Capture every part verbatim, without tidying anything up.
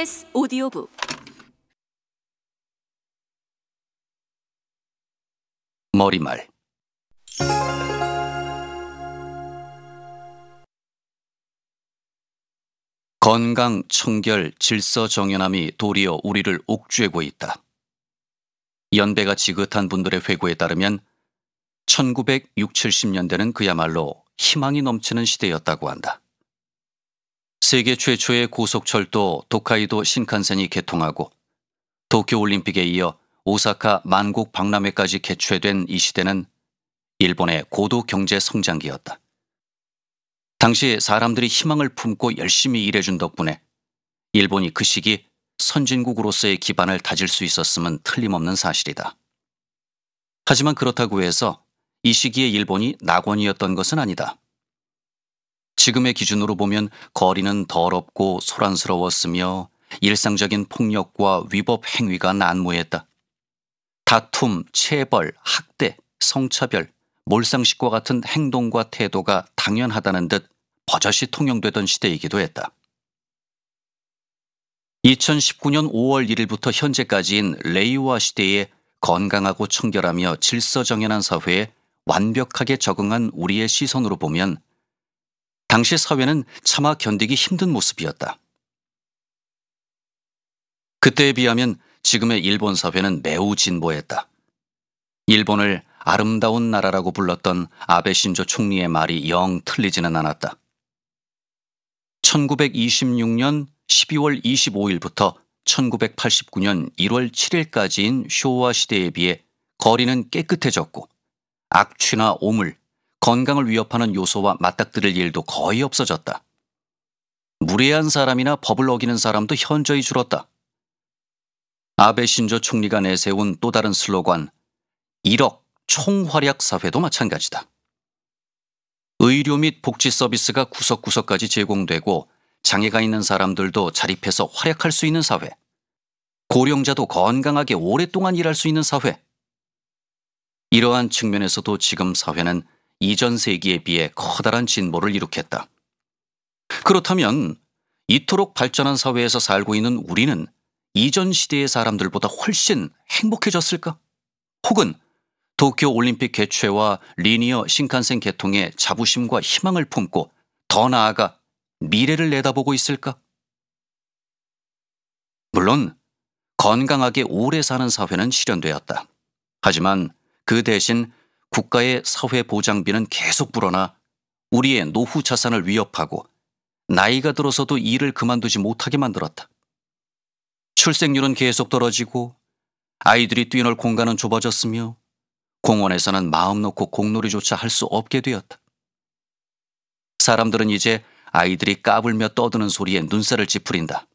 티비에스 오디오북 머리말. 건강, 청결, 질서 정연함이 도리어 우리를 옥죄고 있다. 연배가 지긋한 분들의 회고에 따르면 천구백육십, 칠십 년대는 그야말로 희망이 넘치는 시대였다고 한다. 세계 최초의 고속철도 도카이도 신칸센이 개통하고 도쿄올림픽에 이어 오사카 만국 박람회까지 개최된 이 시대는 일본의 고도 경제 성장기였다. 당시 사람들이 희망을 품고 열심히 일해준 덕분에 일본이 그 시기 선진국으로서의 기반을 다질 수 있었음은 틀림없는 사실이다. 하지만 그렇다고 해서 이 시기에 일본이 낙원이었던 것은 아니다. 지금의 기준으로 보면 거리는 더럽고 소란스러웠으며 일상적인 폭력과 위법 행위가 난무했다. 다툼, 체벌, 학대, 성차별, 몰상식과 같은 행동과 태도가 당연하다는 듯 버젓이 통용되던 시대이기도 했다. 이천십구 년 오월 일일부터 현재까지인 레이와 시대에 건강하고 청결하며 질서정연한 사회에 완벽하게 적응한 우리의 시선으로 보면 당시 사회는 차마 견디기 힘든 모습이었다. 그때에 비하면 지금의 일본 사회는 매우 진보했다. 일본을 아름다운 나라라고 불렀던 아베 신조 총리의 말이 영 틀리지는 않았다. 천구백이십육 년 십이월 이십오일부터 천구백팔십구 년 일월 칠일까지인 쇼와 시대에 비해 거리는 깨끗해졌고 악취나 오물, 건강을 위협하는 요소와 맞닥뜨릴 일도 거의 없어졌다. 무례한 사람이나 법을 어기는 사람도 현저히 줄었다. 아베 신조 총리가 내세운 또 다른 슬로건 일억 총활약 사회도 마찬가지다. 의료 및 복지 서비스가 구석구석까지 제공되고 장애가 있는 사람들도 자립해서 활약할 수 있는 사회, 고령자도 건강하게 오랫동안 일할 수 있는 사회. 이러한 측면에서도 지금 사회는 이전 세기에 비해 커다란 진보를 이룩했다. 그렇다면 이토록 발전한 사회에서 살고 있는 우리는 이전 시대의 사람들보다 훨씬 행복해졌을까? 혹은 도쿄올림픽 개최와 리니어 신칸센 개통에 자부심과 희망을 품고 더 나아가 미래를 내다보고 있을까? 물론 건강하게 오래 사는 사회는 실현되었다. 하지만 그 대신 국가의 사회보장비는 계속 불어나 우리의 노후 자산을 위협하고 나이가 들어서도 일을 그만두지 못하게 만들었다. 출생률은 계속 떨어지고 아이들이 뛰놀 공간은 좁아졌으며 공원에서는 마음 놓고 공놀이조차 할 수 없게 되었다. 사람들은 이제 아이들이 까불며 떠드는 소리에 눈살을 찌푸린다.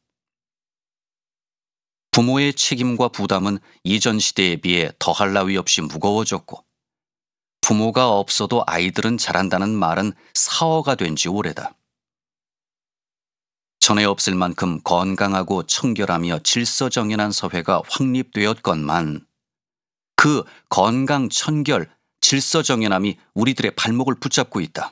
부모의 책임과 부담은 이전 시대에 비해 더할 나위 없이 무거워졌고 부모가 없어도 아이들은 자란다는 말은 사어가 된 지 오래다. 전에 없을 만큼 건강하고 청결하며 질서정연한 사회가 확립되었건만 그 건강, 청결, 질서정연함이 우리들의 발목을 붙잡고 있다.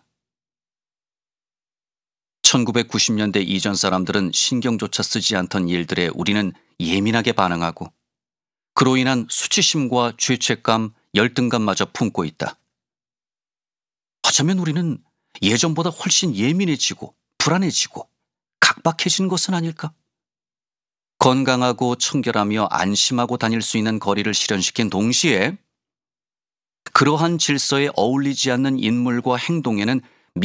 천구백구십 년대 이전 사람들은 신경조차 쓰지 않던 일들에 우리는 예민하게 반응하고 그로 인한 수치심과 죄책감, 열등감마저 품고 있다. 어쩌면 우리는 예전보다 훨씬 예민해지고 불안해지고 각박해진 것은 아닐까? 건강하고 청결하며 안심하고 다닐 수 있는 거리를 실현시킨 동시에 그러한 질서에 어울리지 않는 인물과 행동에는